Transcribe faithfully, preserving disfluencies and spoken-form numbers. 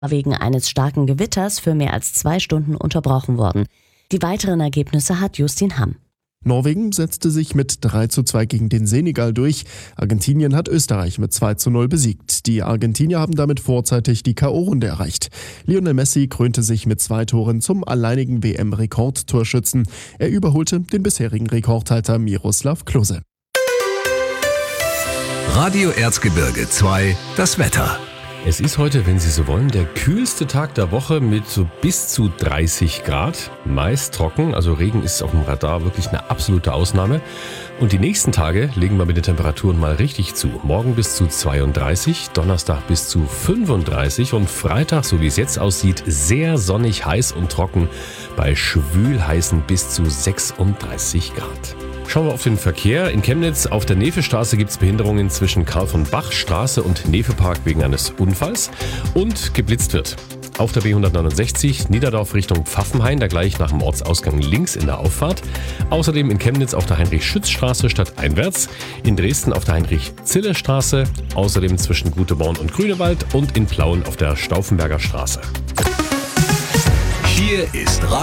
wegen eines starken Gewitters für mehr als zwei Stunden unterbrochen worden. Die weiteren Ergebnisse hat Justin Hamm. Norwegen setzte sich mit drei zu zwei gegen den Senegal durch. Argentinien hat Österreich mit zwei zu null besiegt. Die Argentinier haben damit vorzeitig die K O-Runde erreicht. Lionel Messi krönte sich mit zwei Toren zum alleinigen W M-Rekordtorschützen. Er überholte den bisherigen Rekordhalter Miroslav Klose. Radio Erzgebirge zwei, das Wetter. Es ist heute, wenn Sie so wollen, der kühlste Tag der Woche mit so bis zu dreißig Grad. Meist trocken, also Regen ist auf dem Radar wirklich eine absolute Ausnahme. Und die nächsten Tage legen wir mit den Temperaturen mal richtig zu. Morgen bis zu zweiunddreißig, Donnerstag bis zu fünfunddreißig und Freitag, so wie es jetzt aussieht, sehr sonnig, heiß und trocken bei schwülheißen bis zu sechsunddreißig Grad. Schauen wir auf den Verkehr. In Chemnitz auf der Nevestraße gibt es Behinderungen zwischen Karl-von-Bach-Straße und Nevepark wegen eines Unfalls und geblitzt wird. Auf der B hundertneunundsechzig Niederdorf Richtung Pfaffenhain, da gleich nach dem Ortsausgang links in der Auffahrt. Außerdem in Chemnitz auf der Heinrich-Schütz-Straße stadteinwärts. In Dresden auf der Heinrich-Zille-Straße. Außerdem zwischen Guteborn und Grünewald und in Plauen auf der Stauffenberger Straße. Hier ist